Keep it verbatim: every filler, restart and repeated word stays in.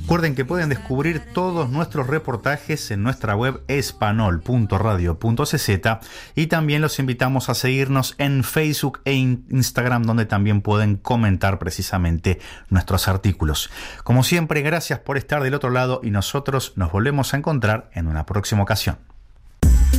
Recuerden que pueden descubrir todos nuestros reportajes en nuestra web espanol punto radio punto cz y también los invitamos a seguirnos en Facebook e Instagram, donde también pueden comentar precisamente nuestros artículos. Como siempre, gracias por estar del otro lado y nosotros nos volvemos a encontrar en una próxima ocasión.